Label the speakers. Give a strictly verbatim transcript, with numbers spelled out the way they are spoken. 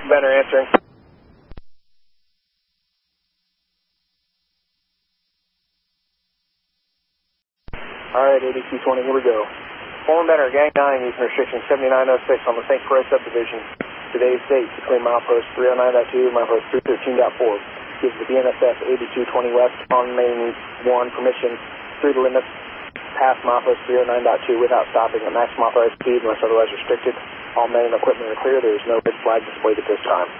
Speaker 1: Benner answering. Alright, A D Q twenty, here we go. Former Benner, Gang nine, using restriction seventy-nine oh six on the Saint Croix subdivision. Today's date between milepost three oh nine point two and milepost three thirteen point four. Gives the B N S F A D Q twenty West on main one permission through the limits past milepost three oh nine point two without stopping at maximum authorized speed unless otherwise restricted. All men and equipment are clear. There is no red flag displayed at this time.